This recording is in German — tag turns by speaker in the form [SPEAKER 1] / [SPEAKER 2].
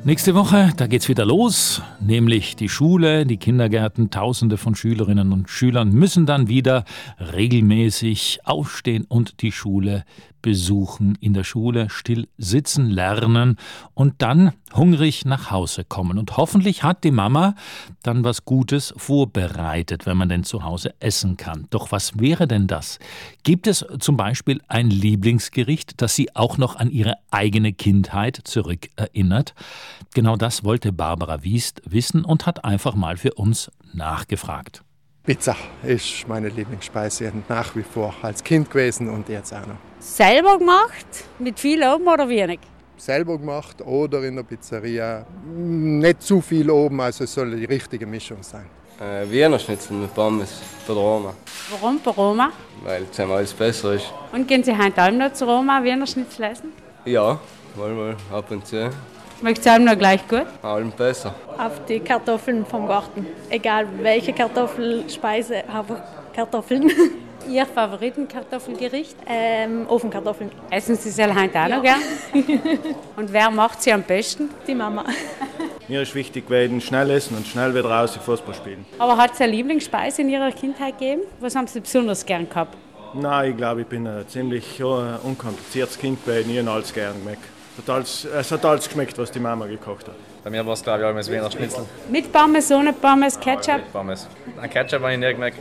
[SPEAKER 1] Nächste Woche, da geht's wieder los, nämlich die Schule, die Kindergärten. Tausende von Schülerinnen und Schülern müssen dann wieder regelmäßig aufstehen und die Schule besuchen, in der Schule still sitzen, lernen und dann hungrig nach Hause kommen. Und hoffentlich hat die Mama dann was Gutes vorbereitet, wenn man denn zu Hause essen kann. Doch was wäre denn das? Gibt es zum Beispiel ein Lieblingsgericht, das sie auch noch an ihre eigene Kindheit zurückerinnert? Genau das wollte Barbara Wiest wissen und hat einfach mal für uns nachgefragt.
[SPEAKER 2] Pizza ist meine Lieblingsspeise nach wie vor als Kind gewesen und jetzt auch noch.
[SPEAKER 3] Selber gemacht, mit viel oben oder wenig?
[SPEAKER 2] Selber gemacht oder in der Pizzeria. Nicht zu viel oben, also es soll die richtige Mischung sein.
[SPEAKER 4] Wiener Schnitzel mit Pommes von der Oma.
[SPEAKER 3] Warum bei Roma?
[SPEAKER 4] Weil es alles besser ist.
[SPEAKER 3] Und gehen Sie heute Abend noch zu Roma Wiener Schnitzel essen?
[SPEAKER 4] Ja, mal ab und zu.
[SPEAKER 3] Schmeckt es einem noch gleich gut?
[SPEAKER 4] Allem besser.
[SPEAKER 5] Auf die Kartoffeln vom Garten. Egal welche Kartoffelspeise, aber Kartoffeln.
[SPEAKER 3] Ihr Favoritenkartoffelgericht?
[SPEAKER 5] Ofenkartoffeln.
[SPEAKER 3] Essen Sie sie heute auch noch gern? Und wer macht sie am besten?
[SPEAKER 5] Die Mama.
[SPEAKER 6] Mir ist wichtig gewesen, schnell essen und schnell wieder raus Fußball spielen.
[SPEAKER 3] Aber hat es eine Lieblingsspeise in Ihrer Kindheit gegeben? Was haben Sie besonders gern gehabt?
[SPEAKER 6] Nein, ich glaube, ich bin ein ziemlich unkompliziertes Kind gewesen. Ich habe alles gern geschmeckt. Es hat alles geschmeckt, was die Mama gekocht hat.
[SPEAKER 7] Bei mir war es, glaube ich, alles Wiener Schnitzel.
[SPEAKER 3] Mit Pommes, ohne Pommes, Ketchup?
[SPEAKER 7] Mit Pommes. Ein Ketchup habe ich nie gemerkt.